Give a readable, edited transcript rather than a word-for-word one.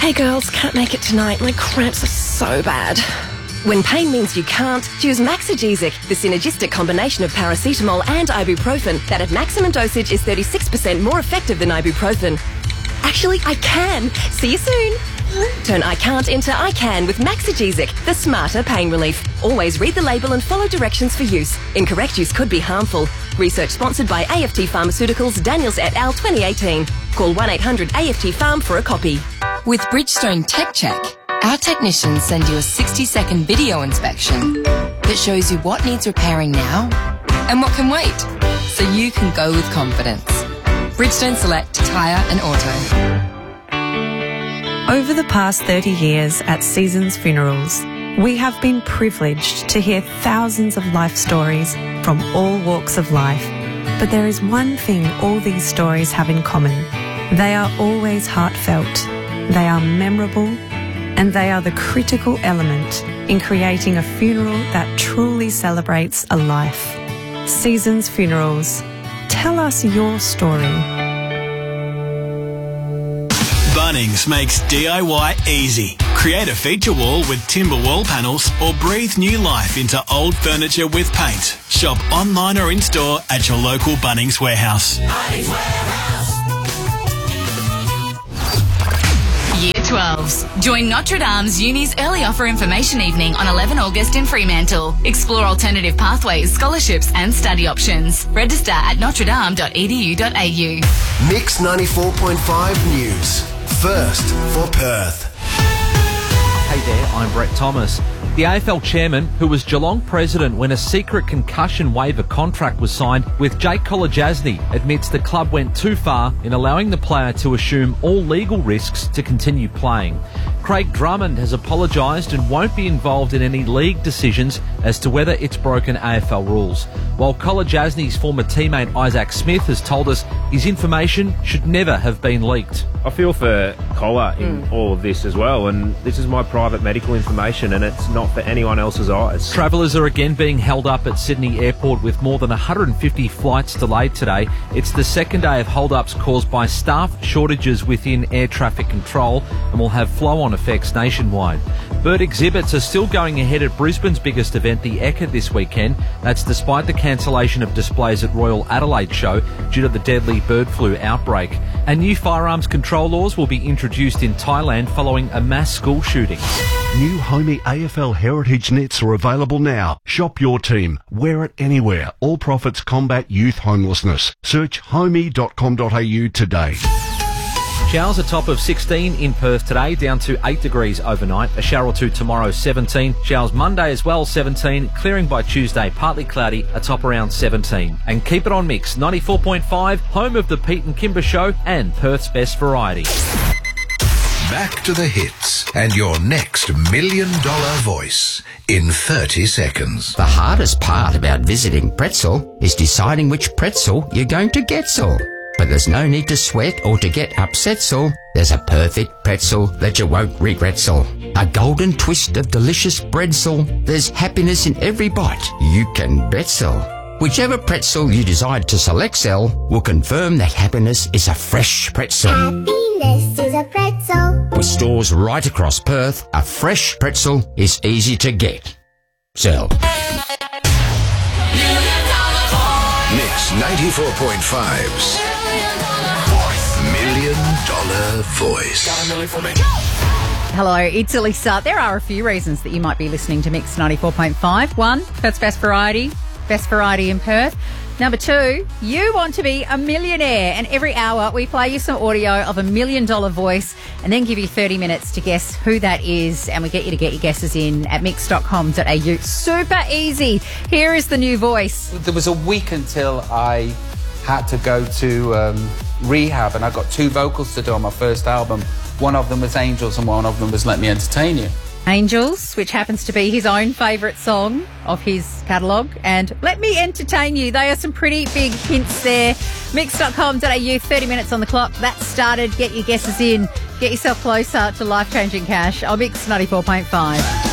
Hey girls, can't make it tonight. My cramps are so bad. When pain means you can't, choose Maxigesic, the synergistic combination of paracetamol and ibuprofen that at maximum dosage is 36% more effective than ibuprofen. Actually, I can. See you soon. Turn I can't into I can with Maxigesic, the smarter pain relief. Always read the label and follow directions for use. Incorrect use could be harmful. Research sponsored by AFT Pharmaceuticals, Daniels et al. 2018. Call 1-800-AFT-PHARM for a copy. With Bridgestone Tech Check, our technicians send you a 60-second video inspection that shows you what needs repairing now and what can wait, so you can go with confidence. Bridgestone Select Tyre and Auto. Over the past 30 years at Seasons Funerals, we have been privileged to hear thousands of life stories from all walks of life. But there is one thing all these stories have in common. They are always heartfelt, they are memorable, and they are the critical element in creating a funeral that truly celebrates a life. Seasons Funerals. Tell us your story. Bunnings makes DIY easy. Create a feature wall with timber wall panels or breathe new life into old furniture with paint. Shop online or in-store at your local Bunnings warehouse. Bunnings Warehouse. Year 12s. Join Notre Dame's Uni's Early Offer Information Evening on 11 August in Fremantle. Explore alternative pathways, scholarships and study options. Register at notredame.edu.au. Mix 94.5 News. First for Perth. Hey there, I'm Brett Thomas. The AFL chairman, who was Geelong president when a secret concussion waiver contract was signed with Jake Kolodjasny, admits the club went too far in allowing the player to assume all legal risks to continue playing. Craig Drummond has apologised and won't be involved in any league decisions as to whether it's broken AFL rules. While Kolodjasny's former teammate Isaac Smith has told us his information should never have been leaked. I feel for Kola in all of this as well, and this is my private medical information and it's not for anyone else's eyes. Travellers are again being held up at Sydney Airport with more than 150 flights delayed today. It's the second day of hold-ups caused by staff shortages within air traffic control and will have flow-on effects nationwide. Bird exhibits are still going ahead at Brisbane's biggest event, the Ekka, this weekend. That's despite the cancellation of displays at Royal Adelaide Show due to the deadly bird flu outbreak. And new firearms control laws will be introduced in Thailand following a mass school shooting. New Homey AFL Heritage nets are available now. Shop your team. Wear it anywhere. All profits combat youth homelessness. Search homey.com.au today. Showers a top of 16 in Perth today, down to 8 degrees overnight. A shower or two tomorrow, 17. Showers Monday as well, 17. Clearing by Tuesday, partly cloudy, a top around 17. And keep it on Mix 94.5, home of the Pete and Kimber Show and Perth's best variety. Back to the hits and your next $1 million voice in 30 seconds. The hardest part about visiting Pretzel is deciding which pretzel you're going to get so. But there's no need to sweat or to get upset so. There's a perfect pretzel that you won't regret so. A golden twist of delicious bread so. There's happiness in every bite. You can bet so. Whichever pretzel you decide to select sell will confirm that happiness is a fresh pretzel. Happiness is a pretzel. With stores right across Perth, a fresh pretzel is easy to get. Sell. Mix 94.5's $1 million voice. Hello, it's Elisa. There are a few reasons that you might be listening to Mix 94.5. One, Perth's best variety in Perth. Number two, you want to be a millionaire, and every hour we play you some audio of $1 million voice and then give you 30 minutes to guess who that is, and we get you to get your guesses in at mix.com.au. Super easy. Here is the new voice. There was a week until I had to go to rehab, and I got 2 vocals to do on my first album. One of them was Angels and one of them was Let Me Entertain You. Angels, which happens to be his own favourite song of his catalogue, and Let Me Entertain You. They are some pretty big hints there. Mix.com.au, 30 minutes on the clock. That's started. Get your guesses in. Get yourself closer to life-changing cash. I'll Mix 94.5.